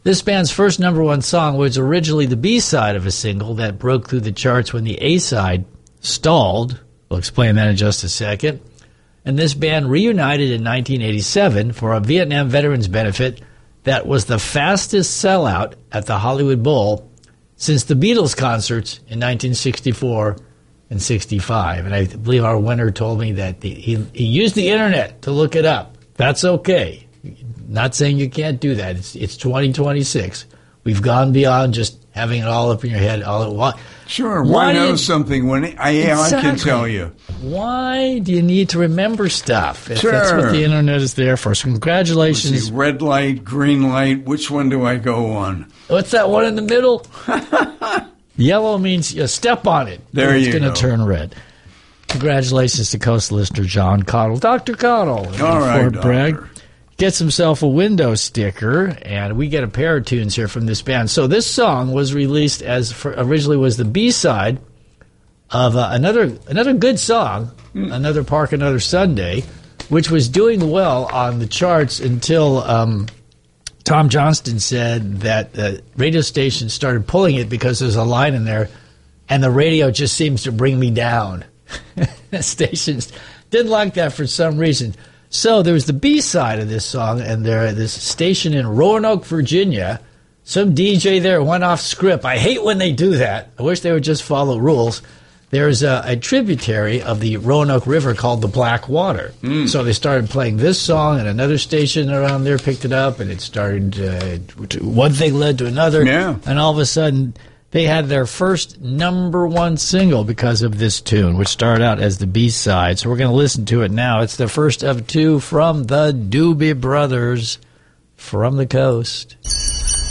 This band's first number one song was originally the B-side of a single that broke through the charts when the A-side stalled. We'll explain that in just a second. And this band reunited in 1987 for a Vietnam veterans benefit that was the fastest sellout at the Hollywood Bowl since the Beatles concerts in 1964 and 65. And I believe our winner told me that he used the internet to look it up. That's okay. Not saying you can't do that. It's 2026. We've gone beyond just having it all up in your head all at once. Sure. Why know something when I can tell you? Why do you need to remember stuff? Sure. That's what the internet is there for. So congratulations. Let's see, red light, green light. Which one do I go on? What's that one in the middle? Yellow means you step on it. There you go. It's going to turn red. Congratulations to Coast listener John Cottle. Dr. Cottle. All right, Fort Bragg Doctor. gets himself a window sticker, and we get a pair of tunes here from this band. So this song was released originally was the B-side of another good song, Another Park, Another Sunday, which was doing well on the charts until Tom Johnston said that the radio station started pulling it because there's a line in there, and the radio just seems to bring me down. The stations didn't like that for some reason. So there was the B-side of this song, and this station in Roanoke, Virginia, some DJ there went off script. I hate when they do that. I wish they would just follow rules. There's a tributary of the Roanoke River called the Blackwater. So they started playing this song, and another station around there picked it up, and it started, one thing led to another. Yeah. And all of a sudden, they had their first number one single because of this tune, which started out as the B-side. So we're going to listen to it now. It's the first of two from the Doobie Brothers, From the Coast.